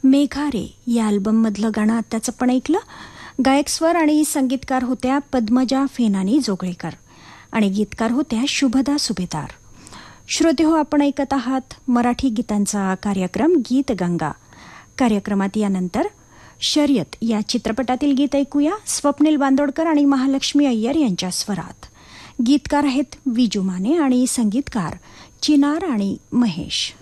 मेघा रे या अल्बममधलं गाणं आत्ताच आपण ऐकलं. गायक स्वर आणि संगीतकार होत्या पद्मजा फेनानी जोगळेकर आणि गीतकार होत्या शुभदा सुभेदार. श्रोते हो, आपण ऐकत आहात मराठी गीतांचा कार्यक्रम गीत गंगा. कार्यक्रमात यानंतर शर्यत या चित्रपटातील गीत ऐकूया. स्वप्नील बांदोडकर आणि महालक्ष्मी अय्यर यांच्या स्वरात. गीतकार आहेत विजू माने आणि संगीतकार चिनार आणि महेश.